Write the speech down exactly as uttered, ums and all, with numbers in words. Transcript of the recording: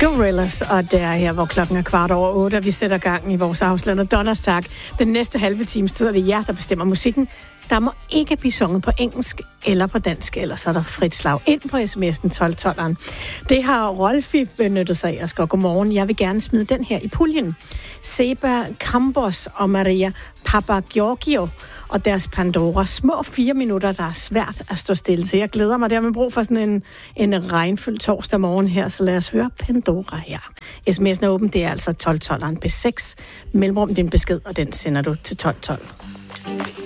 Gorillaz, og det er her, hvor klokken er kvart over otte, og vi sætter gang i vores afslaget Donnerstag. Den næste halve times tid er det jer, der bestemmer musikken. Der må ikke blive sunget på engelsk eller på dansk, ellers er der frit slag ind på sms'en tolv tolveren. Det har Rolfi benyttet sig af, og godmorgen. Jeg vil gerne smide den her i puljen. Seba Campos og Maria Papagiorgio og deres Pandora. Små fire minutter, der er svært at stå stille til. Jeg glæder mig, der med brug for sådan en, en regnfyldt torsdag morgen her, så lad os høre Pandora her. sms'en er åben, det er altså tolv tolveren B seks. Mellemrum din besked, og den sender du til tolv tolv.